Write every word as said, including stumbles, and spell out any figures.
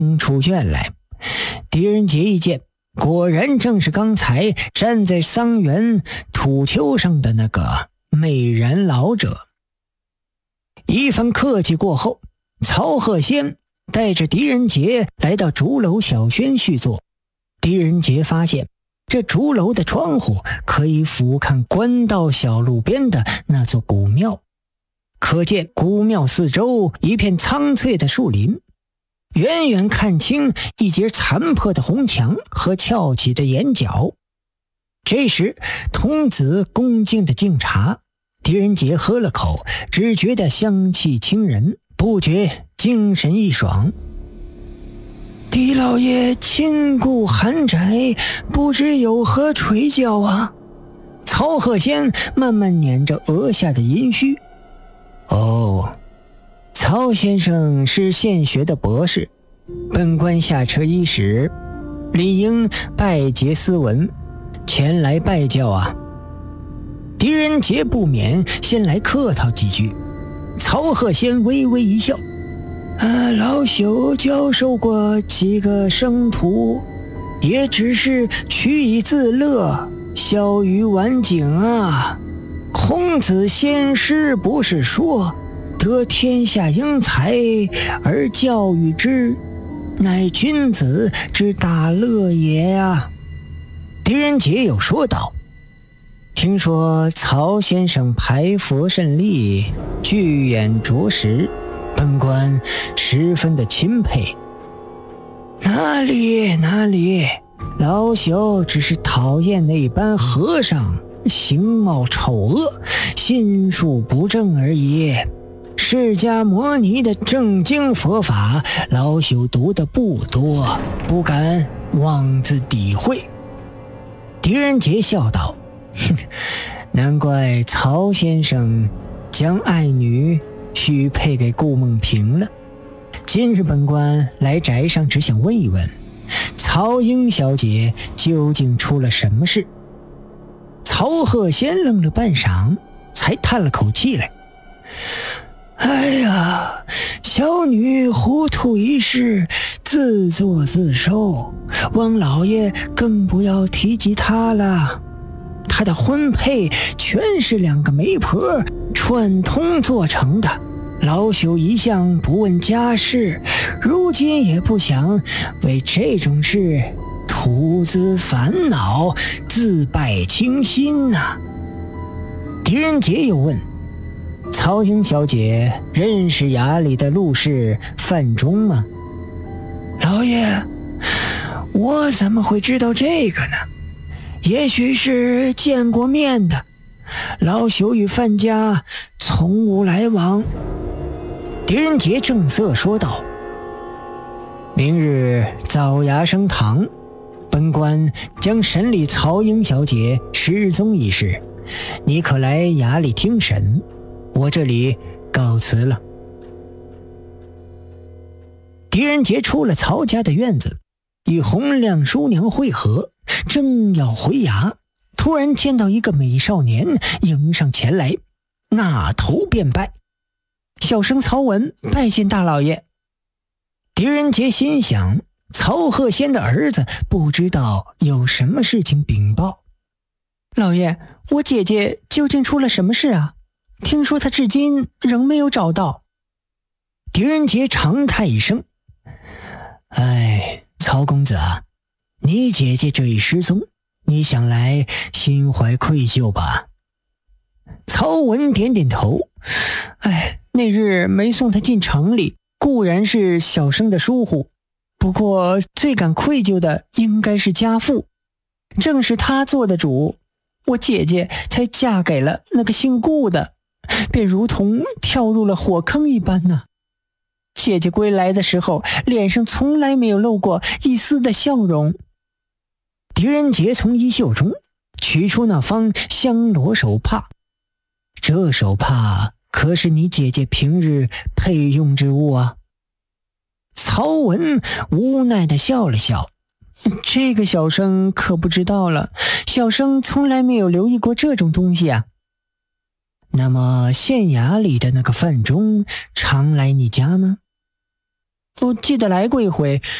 出院来。狄仁杰一见，果然正是刚才站在桑园土丘上的那个美髯老者。一番客气过后，曹鹤仙带着狄仁杰来到竹楼小轩叙坐。狄仁杰发现这竹楼的窗户可以俯瞰官道小路边的那座古庙，可见古庙四周一片苍翠的树林，远远看清一截残破的红墙和翘起的檐角。这时童子恭敬的敬茶，狄仁杰喝了口，只觉得香气清人，不觉精神一爽。狄老爷亲顾寒宅，不知有何垂教啊？曹鹤仙慢慢捻着额下的银须。哦，曹先生是现学的博士，本官下车伊始，理应拜结斯文，前来拜教啊。狄仁杰不免先来客套几句。曹鹤仙微微一笑，啊，老朽教授过几个生徒，也只是取以自乐，消于晚景啊。孔子先师不是说，得天下英才而教育之，乃君子之大乐也啊。狄仁杰又说道，听说曹先生排佛甚利，巨眼着实，本官十分的钦佩。哪里哪里，老朽只是讨厌那般和尚形貌丑恶，心术不正而已。释迦摩尼的正经佛法，老朽读的不多，不敢妄自诋毁。狄仁杰笑道，哼，难怪曹先生将爱女许配给顾梦萍了。今日本官来宅上，只想问一问曹英小姐究竟出了什么事。曹鹤仙愣了半晌，才叹了口气来，哎呀，小女糊涂一时，自作自受，王老爷更不要提及她了。她的婚配全是两个媒婆串通做成的，老朽一向不问家事，如今也不想为这种事徒自烦恼，自败清心呐、啊。狄仁杰又问，曹英小姐认识衙里的陆氏范仲吗？老爷，我怎么会知道这个呢？也许是见过面的，老朽与范家从无来往。狄仁杰正色说道，明日早衙升堂，本官将审理曹英小姐失踪一事，你可来衙里听审，我这里告辞了。狄仁杰出了曹家的院子，与洪亮叔娘会合，正要回衙，突然见到一个美少年迎上前来，那头便拜，小生曹文拜见大老爷。狄仁杰心想，曹鹤仙的儿子不知道有什么事情禀报。老爷，我姐姐究竟出了什么事啊？听说她至今仍没有找到。狄仁杰长叹一声，哎，曹公子啊，你姐姐这一失踪，你想来心怀愧疚吧？曹文点点头，哎，那日没送她进城里，固然是小生的疏忽，不过最感愧疚的应该是家父，正是他做的主，我姐姐才嫁给了那个姓顾的，便如同跳入了火坑一般呢、啊。姐姐归来的时候，脸上从来没有露过一丝的笑容。狄仁杰从衣袖中取出那方香罗手帕，这手帕可是你姐姐平日配用之物啊。曹文无奈地笑了笑，这个小生可不知道了，小生从来没有留意过这种东西啊。那么县衙里的那个范仲常来你家吗？ 我记得来过一回，